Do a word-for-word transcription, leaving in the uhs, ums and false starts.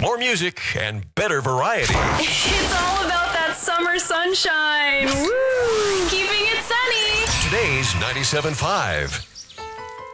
more music, and better variety. It's all about that summer sunshine. Woo! Keeping it sunny. Today's ninety-seven point five.